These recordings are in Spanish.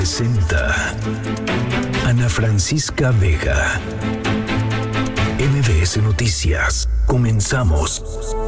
Presenta Ana Francisca Vega. MBS Noticias. Comenzamos.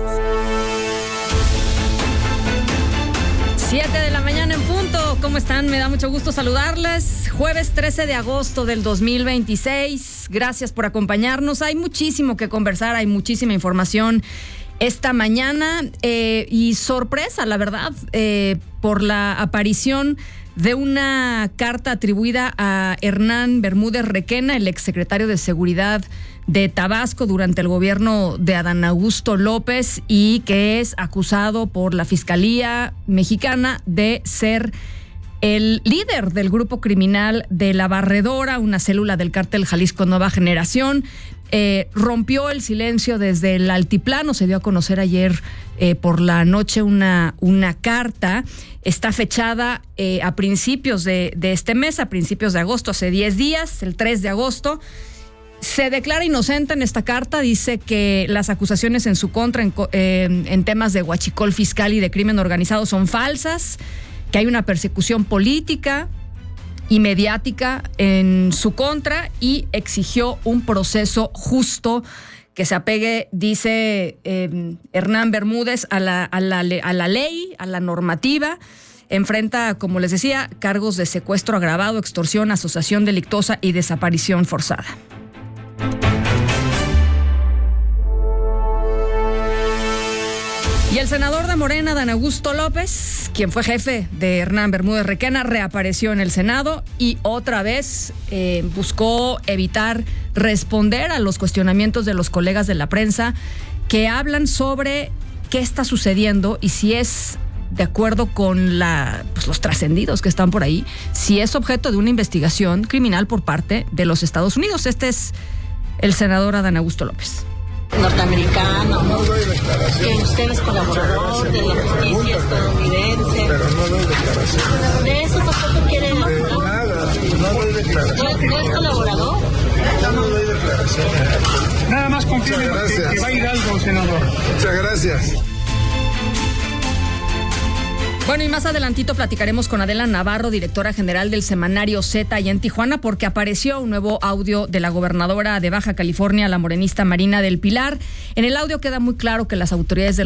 7 de la mañana en punto. ¿Cómo están? Me da mucho gusto saludarles. Jueves 13 de agosto del 2026. Gracias por acompañarnos. Hay muchísimo que conversar, hay muchísima información esta mañana y sorpresa, la verdad, por la aparición de una carta atribuida a Hernán Bermúdez Requena, el exsecretario de Seguridad de Tabasco durante el gobierno de Adán Augusto López, y que es acusado por la Fiscalía Mexicana de ser el líder del grupo criminal de La Barredora, una célula del cártel Jalisco Nueva Generación. Rompió el silencio desde el altiplano. Se dio a conocer ayer por la noche una carta. Está fechada a principios de este mes, a principios de agosto, hace 10 días, el 3 de agosto. Se declara inocente en esta carta. Dice que las acusaciones en su contra en temas de huachicol fiscal y de crimen organizado son falsas, que hay una persecución política y mediática en su contra, y exigió un proceso justo que se apegue, dice Hernán Bermúdez, a la ley, a la normativa. Enfrenta, como les decía, cargos de secuestro agravado, extorsión, asociación delictuosa y desaparición forzada. Y el senador de Morena, Adán Augusto López, quien fue jefe de Hernán Bermúdez Requena, reapareció en el Senado y otra vez buscó evitar responder a los cuestionamientos de los colegas de la prensa que hablan sobre qué está sucediendo y si es, de acuerdo con los trascendidos que están por ahí, si es objeto de una investigación criminal por parte de los Estados Unidos. Este es el senador Adán Augusto López. Norteamericano, que usted es colaborador de la justicia estadounidense. Pero no doy declaraciones. ¿De eso tampoco quiere hablar? Nada, no doy declaraciones. ¿No es colaborador? Yo no doy declaraciones. Nada más confirme que va a ir algo, senador. Muchas gracias. Bueno, y más adelantito platicaremos con Adela Navarro, directora general del semanario Z allá en Tijuana, porque apareció un nuevo audio de la gobernadora de Baja California, la morenista Marina del Pilar. En el audio queda muy claro que las autoridades de